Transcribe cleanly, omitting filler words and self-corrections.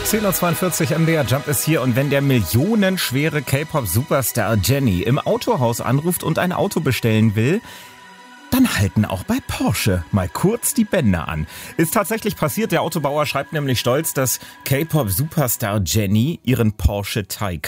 10:42 Uhr MDR Jump ist hier, und wenn der millionenschwere K-Pop-Superstar Jennie im Autohaus anruft und ein Auto bestellen will, dann halten auch bei Porsche mal kurz die Bänder an. Ist tatsächlich passiert. Der Autobauer schreibt nämlich stolz, dass K-Pop-Superstar Jennie ihren Porsche Taycan